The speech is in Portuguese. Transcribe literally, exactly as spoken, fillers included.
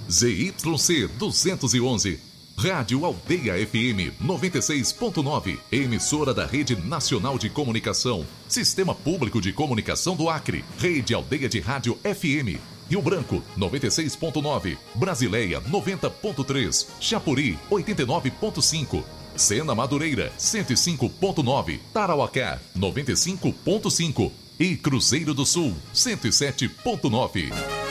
Z Y C duzentos e onze. Rádio Aldeia F M noventa e seis ponto nove, emissora da Rede Nacional de Comunicação, Sistema Público de Comunicação do Acre, Rede Aldeia de Rádio F M. Rio Branco, noventa e seis ponto nove, Brasileia, noventa ponto três, Chapuri, oitenta e nove ponto cinco, Sena Madureira, cento e cinco ponto nove, Tarauacá, noventa e cinco ponto cinco e Cruzeiro do Sul, cento e sete ponto nove.